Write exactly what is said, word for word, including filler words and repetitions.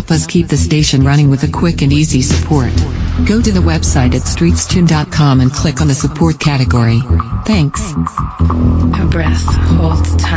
help us keep the station running with a quick and easy support. Go to the website at streets tune dot com and click on the support category. Thanks. Her breath holds time.